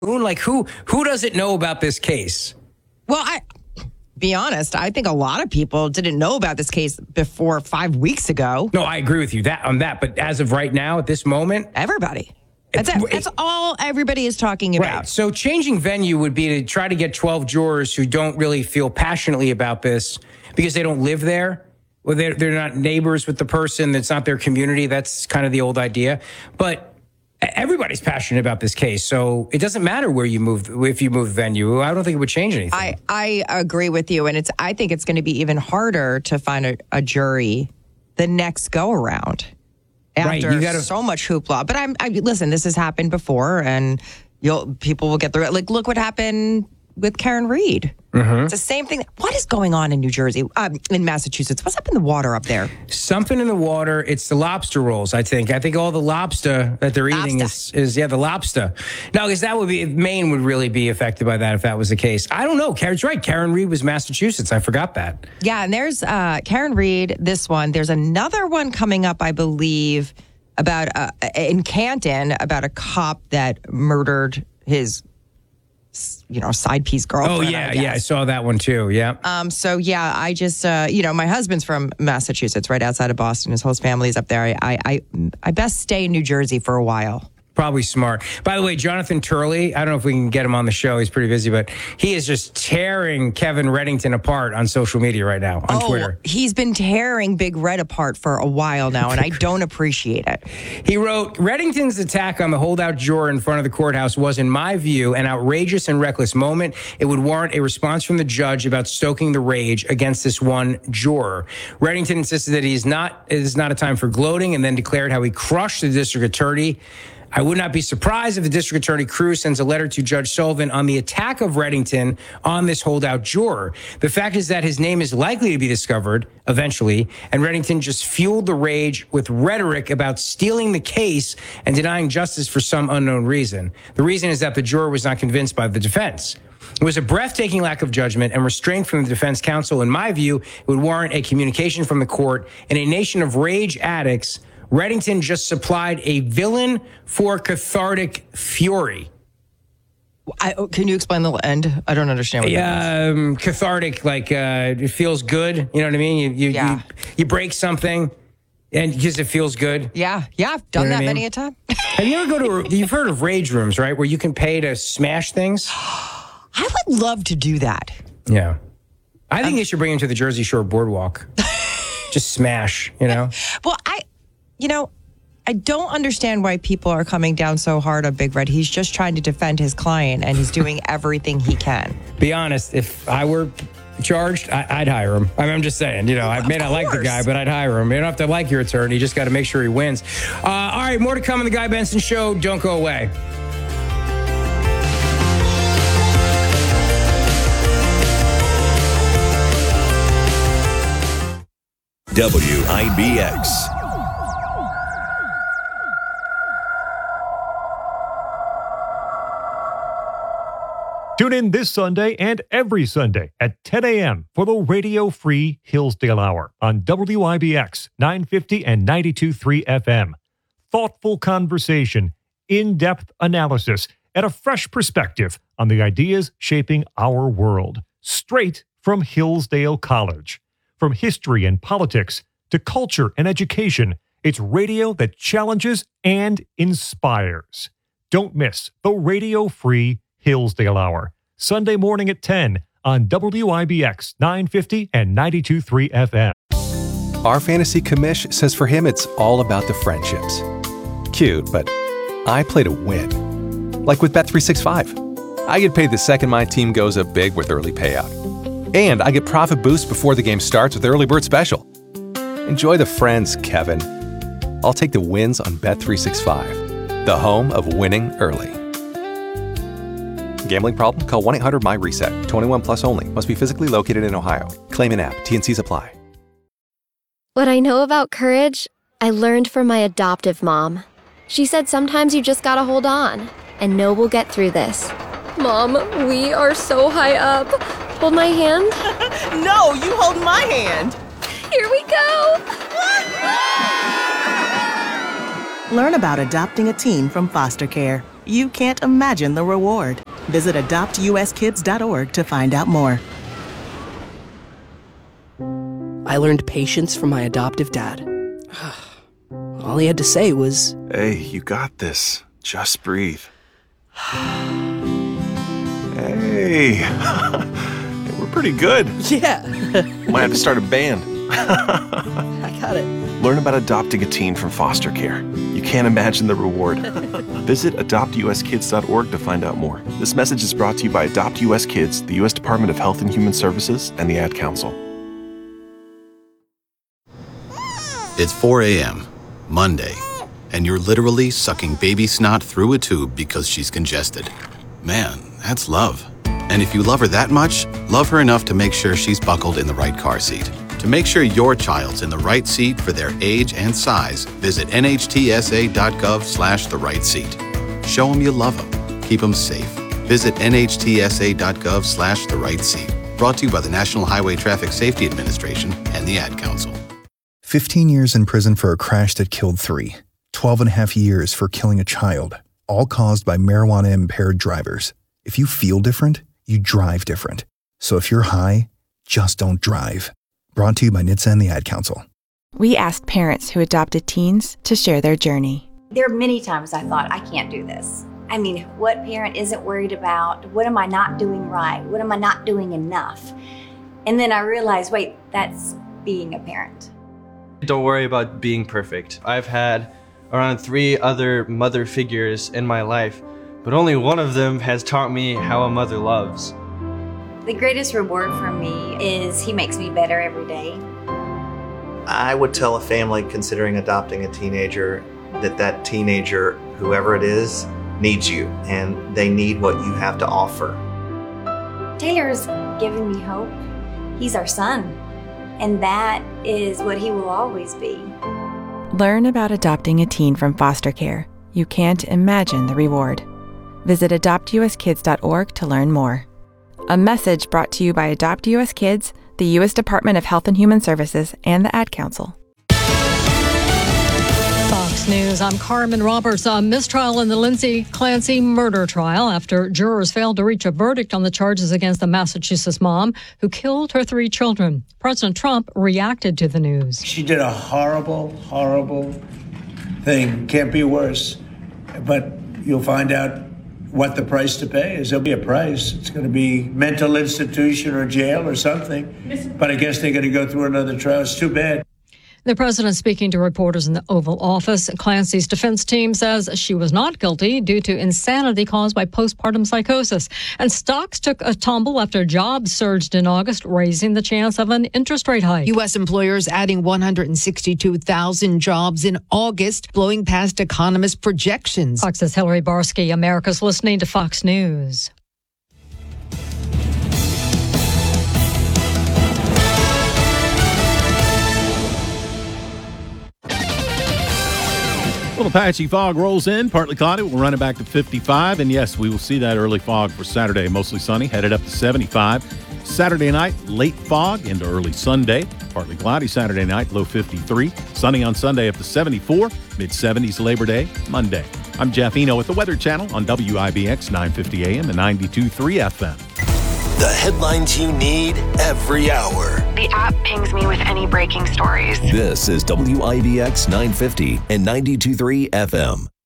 Who doesn't know about this case? Well, be honest, I think a lot of people didn't know about this case before 5 weeks ago. No, I agree with you on that. But as of right now, at this moment, everybody. That's all everybody is talking about. Right. So changing venue would be to try to get 12 jurors who don't really feel passionately about this because they don't live there. Well, they're not neighbors with the person. That's not their community. That's kind of the old idea. But everybody's passionate about this case. So it doesn't matter where you move, if you move venue. I don't think it would change anything. I agree with you. And I think it's going to be even harder to find a jury the next go around. After so much hoopla. But listen, this has happened before, and people will get through it. Like, look what happened with Karen Reed. Mm-hmm. It's the same thing. What is going on in New Jersey, in Massachusetts? What's up in the water up there? Something in the water. It's the lobster rolls, I think. I think all the lobster that they're eating is the lobster. No, because Maine would really be affected by that if that was the case. I don't know. Karen's right. Karen Reed was Massachusetts. I forgot that. Yeah, and there's Karen Reed, this one. There's another one coming up, I believe, about in Canton, about a cop that murdered his side piece girlfriend. Oh, yeah, I saw that one too, yeah. I just, my husband's from Massachusetts, right outside of Boston. His whole family's up there. I best stay in New Jersey for a while. Probably smart. By the way, Jonathan Turley, I don't know if we can get him on the show. He's pretty busy, but he is just tearing Kevin Reddington apart on social media right now, on Twitter. He's been tearing Big Red apart for a while now, and I don't appreciate it. He wrote, Reddington's attack on the holdout juror in front of the courthouse was, in my view, an outrageous and reckless moment. It would warrant a response from the judge about stoking the rage against this one juror. Reddington insisted that it is not a time for gloating, and then declared how he crushed the district attorney. I would not be surprised if the district attorney Cruz sends a letter to Judge Sullivan on the attack of Reddington on this holdout juror. The fact is that his name is likely to be discovered eventually, and Reddington just fueled the rage with rhetoric about stealing the case and denying justice for some unknown reason. The reason is that the juror was not convinced by the defense. It was a breathtaking lack of judgment and restraint from the defense counsel. In my view, it would warrant a communication from the court. In a nation of rage addicts, Reddington just supplied a villain for cathartic fury. Can you explain the end? I don't understand what that means. Cathartic, like it feels good. You know what I mean? You break something, and because it feels good. Yeah, I've done that many a time. Have you ever you've heard of rage rooms, right? Where you can pay to smash things. I would love to do that. Yeah, I think they should bring him to the Jersey Shore Boardwalk. Just smash, Well, I don't understand why people are coming down so hard on Big Red. He's just trying to defend his client, and he's doing everything he can. Be honest, if I were charged, I'd hire him. I'm just saying, I may not like the guy, but I'd hire him. You don't have to like your attorney. You just got to make sure he wins. All right, more to come on the Guy Benson Show. Don't go away. WIBX. Tune in this Sunday and every Sunday at 10 a.m. for the radio-free Hillsdale Hour on WIBX 950 and 92.3 FM. Thoughtful conversation, in-depth analysis, and a fresh perspective on the ideas shaping our world. Straight from Hillsdale College. From history and politics to culture and education, it's radio that challenges and inspires. Don't miss the radio-free Hillsdale Hour, Sunday morning at 10 on WIBX 950 and 92.3 FM. Our fantasy commish says for him it's all about the friendships. Cute, but I play to win. Like with Bet365. I get paid the second my team goes up big with early payout. And I get profit boost before the game starts with Early Bird Special. Enjoy the friends, Kevin. I'll take the wins on Bet365, the home of winning early. Gambling problem? Call 1-800-MY-RESET. 21 plus only. Must be physically located in Ohio. Claim in app. T&Cs apply. What I know about courage, I learned from my adoptive mom. She said sometimes you just gotta hold on and know we'll get through this. Mom, we are so high up. Hold my hand? No, you hold my hand. Here we go. Learn about adopting a teen from foster care. you can't imagine the reward. Visit adoptuskids.org to find out more. I learned patience from my adoptive dad. All he had to say was, "Hey, you got this. Just breathe." Hey, we're pretty good. Yeah. Might have to start a band. I got it. Learn about adopting a teen from foster care. You can't imagine the reward. Visit adoptuskids.org to find out more. This message is brought to you by Adopt US Kids, the U.S. Department of Health and Human Services, and the Ad Council. It's 4 a.m., Monday, and you're literally sucking baby snot through a tube because she's congested. Man, that's love. And if you love her that much, love her enough to make sure she's buckled in the right car seat. To make sure your child's in the right seat for their age and size, visit nhtsa.gov/the right seat. Show them you love them. Keep them safe. Visit nhtsa.gov/the right seat. Brought to you by the National Highway Traffic Safety Administration and the Ad Council. 15 years in prison for a crash that killed 3. 12 and a half years for killing a child, all caused by marijuana-impaired drivers. If you feel different, you drive different. So if you're high, just don't drive. Brought to you by NHTSA and the Ad Council. We asked parents who adopted teens to share their journey. There are many times I thought, I can't do this. I mean, what parent isn't worried about? What am I not doing right? What am I not doing enough? And then I realized, wait, that's being a parent. Don't worry about being perfect. I've had around 3 other mother figures in my life, but only one of them has taught me how a mother loves. The greatest reward for me is he makes me better every day. I would tell a family considering adopting a teenager that teenager, whoever it is, needs you, and they need what you have to offer. Taylor's given me hope. He's our son, and that is what he will always be. Learn about adopting a teen from foster care. You can't imagine the reward. Visit adoptuskids.org to learn more. A message brought to you by Adopt US Kids, the U.S. Department of Health and Human Services, and the Ad Council. Fox News, I'm Carmen Roberts. A mistrial in the Lindsay Clancy murder trial after jurors failed to reach a verdict on the charges against the Massachusetts mom who killed her 3 children. President Trump reacted to the news. She did a horrible, horrible thing. Can't be worse. But you'll find out what the price to pay is. There'll be a price. It's going to be mental institution or jail or something. But I guess they're going to go through another trial. It's too bad. The president speaking to reporters in the Oval Office. Clancy's defense team says she was not guilty due to insanity caused by postpartum psychosis. And stocks took a tumble after jobs surged in August, raising the chance of an interest rate hike. U.S. employers adding 162,000 jobs in August, blowing past economist projections. Fox's Hillary Barsky. America's listening to Fox News. Little patchy fog rolls in, partly cloudy. We'll run it back to 55. And yes, we will see that early fog for Saturday. Mostly sunny, headed up to 75. Saturday night, late fog into early Sunday. Partly cloudy Saturday night, low 53. Sunny on Sunday up to 74. Mid-70s Labor Day, Monday. I'm Jeff Eno with the Weather Channel on WIBX 950 AM and 92.3 FM. The headlines you need every hour. The app pings me with any breaking stories. This is WIBX 950 and 92.3 FM.